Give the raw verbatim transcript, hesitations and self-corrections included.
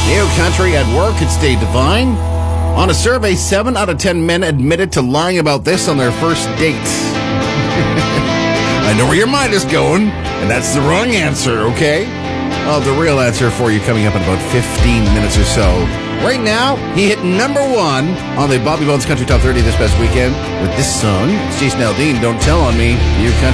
New Country at work could stay divine. On a survey, seven out of ten men admitted to lying about this on their first dates. I know where your mind is going, and that's the wrong answer, okay? I'll have the real answer for you coming up in about fifteen minutes or so. Right now, he hit number one on the Bobby Bones Country Top thirty this past weekend with this song. It's Jason Aldean, Don't Tell on Me, New Country.